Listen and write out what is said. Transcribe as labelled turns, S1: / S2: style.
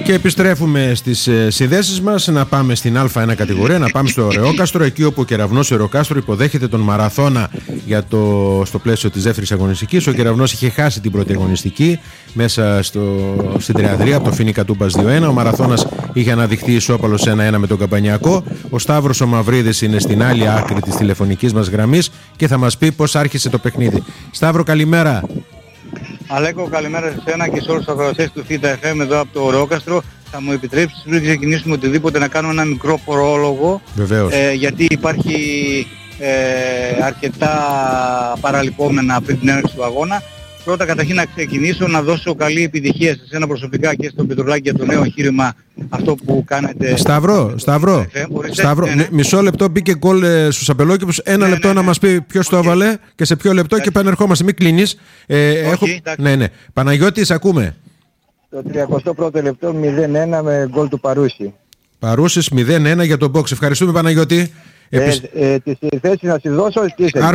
S1: Και επιστρέφουμε στις συνδέσεις μας, να πάμε στην Α1 κατηγορία, να πάμε στο Ρεόκαστρο, εκεί όπου ο Κεραυνός Ρεόκαστρο υποδέχεται τον Μαραθώνα στο πλαίσιο της δεύτερης αγωνιστικής. Ο Κεραυνός είχε χάσει την πρώτη αγωνιστική μέσα στην Τριαδρία από το Φοίνικα Τούμπας 2-1. Ο Μαραθώνας είχε αναδειχθεί ισόπαλος 1-1 με τον Καμπανιακό. Ο Σταύρος ο Μαυρίδης είναι στην άλλη άκρη της τηλεφωνικής μας γραμμής και θα μας πει πώς άρχισε το παιχνίδι. Σταύρο, καλημέρα.
S2: Αλέκο, καλημέρα σε εσένα και σε όλους τους ακροατές του Θήτα FM εδώ από το Ρεόκαστρο. Θα μου επιτρέψεις πριν ξεκινήσουμε οτιδήποτε να κάνω ένα μικρό πρόλογο.
S1: Βεβαίως.
S2: Γιατί υπάρχει αρκετά παραλυπόμενα πριν την έναρξη του αγώνα. Πρώτα καταρχήν να ξεκινήσω να δώσω καλή επιτυχία σε εσένα προσωπικά και στον Πετρουλάκη για το νέο εγχείρημα αυτό που κάνετε.
S1: Σταύρο,
S2: ναι.
S1: Μισό λεπτό μπήκε γκολ στους Απελόκηπους. Ένα λεπτό να μας πει ποιος το έβαλε και σε ποιο λεπτό και επανερχόμαστε. Μην κλείνεις. Ναι. Παναγιώτη, σε ακούμε.
S3: Το 31ο λεπτό 0-1 με γκολ του Παρούση.
S1: Παρούσης 0-1 για τον box. Ευχαριστούμε, Παναγιώτη.
S3: Τη θέση να στη δώσω.